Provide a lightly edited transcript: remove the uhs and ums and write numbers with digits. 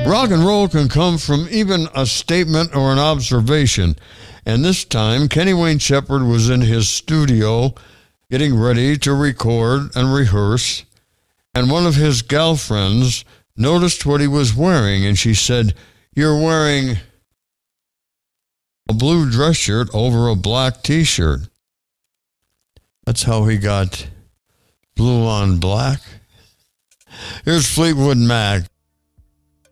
Rock and roll can come from even a statement or an observation. And this time, Kenny Wayne Shepherd was in his studio getting ready to record and rehearse. And one of his gal friends noticed what he was wearing. And she said, "You're wearing a blue dress shirt over a black T-shirt." That's how he got blue on black. Here's Fleetwood Mac.